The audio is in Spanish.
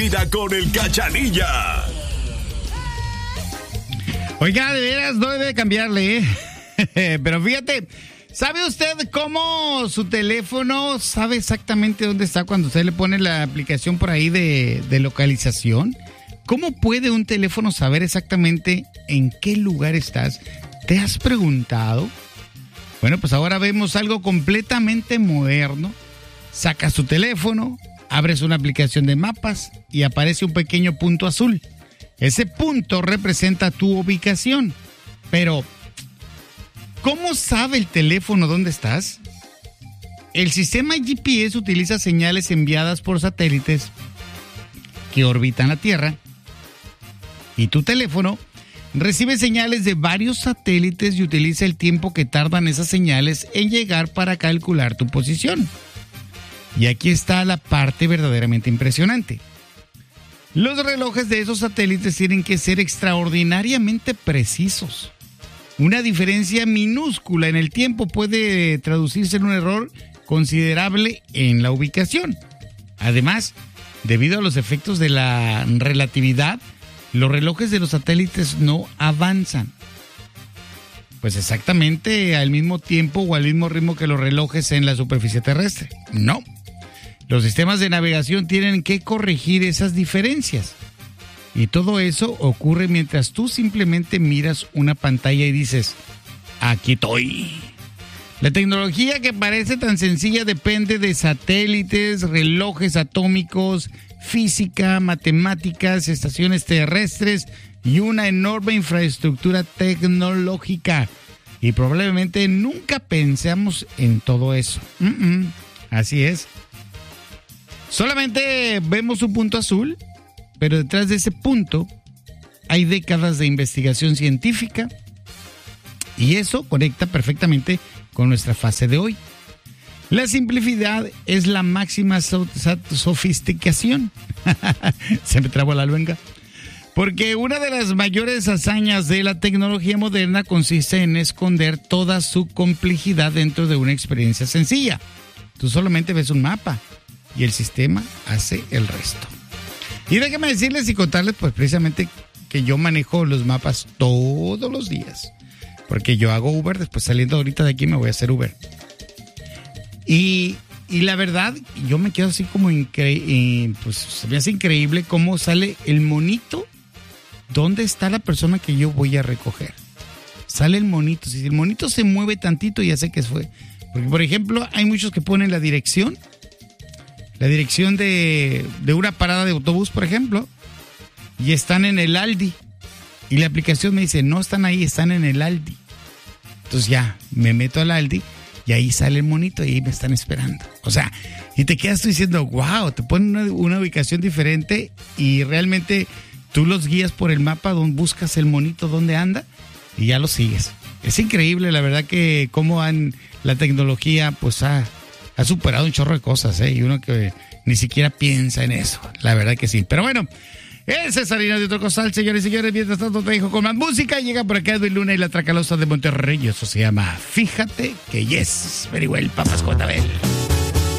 Vida con el Cachanilla. Oiga, de veras, no debe cambiarle, ¿eh? Pero fíjate, ¿sabe usted cómo su teléfono sabe exactamente dónde está cuando usted le pone la aplicación por ahí de localización? ¿Cómo puede un teléfono saber exactamente en qué lugar estás? ¿Te has preguntado? Bueno, pues ahora vemos algo completamente moderno. Sacas tu teléfono, abres una aplicación de mapas y aparece un pequeño punto azul. Ese punto representa tu ubicación. Pero, ¿cómo sabe el teléfono dónde estás? El sistema GPS utiliza señales enviadas por satélites que orbitan la Tierra. Y tu teléfono recibe señales de varios satélites y utiliza el tiempo que tardan esas señales en llegar para calcular tu posición. Y aquí está la parte verdaderamente impresionante. Los relojes de esos satélites tienen que ser extraordinariamente precisos. Una diferencia minúscula en el tiempo puede traducirse en un error considerable en la ubicación. Además, debido a los efectos de la relatividad, los relojes de los satélites no avanzan. Pues exactamente al mismo tiempo o al mismo ritmo que los relojes en la superficie terrestre. No. Los sistemas de navegación tienen que corregir esas diferencias. Y todo eso ocurre mientras tú simplemente miras una pantalla y dices, aquí estoy. La tecnología que parece tan sencilla depende de satélites, relojes atómicos, física, matemáticas, estaciones terrestres y una enorme infraestructura tecnológica. Y probablemente nunca pensamos en todo eso. Así es. Solamente vemos un punto azul, pero detrás de ese punto hay décadas de investigación científica y eso conecta perfectamente con nuestra fase de hoy. La simplicidad es la máxima sofisticación. Se me trabó la lengua. Porque una de las mayores hazañas de la tecnología moderna consiste en esconder toda su complejidad dentro de una experiencia sencilla. Tú solamente ves un mapa y el sistema hace el resto. Y déjenme decirles y contarles pues precisamente que yo manejo los mapas todos los días. Porque yo hago Uber, después saliendo ahorita de aquí me voy a hacer Uber. Y la verdad, yo me quedo así como pues se me hace increíble cómo sale el monito. ¿Dónde está la persona que yo voy a recoger? Sale el monito. Si el monito se mueve tantito, ya sé que fue. Porque, por ejemplo, hay muchos que ponen la dirección de una parada de autobús, por ejemplo, y están en el Aldi. Y la aplicación me dice, no están ahí, están en el Aldi. Entonces ya, me meto al Aldi y ahí sale el monito y ahí me están esperando. O sea, y te quedas tú diciendo, wow, te ponen una ubicación diferente y realmente tú los guías por el mapa donde buscas el monito donde anda y ya lo sigues. Es increíble, la verdad, que cómo la tecnología pues ha superado un chorro de cosas, y uno que ni siquiera piensa en eso. La verdad que sí. Pero bueno, ese es Harina de otro costal, señores y señores. Mientras tanto te dejo con más música. Llega por acá Edwin Luna y la Tracalosa de Monterrey. Eso se llama Fíjate que Yes. Very well, Papas Cotabel.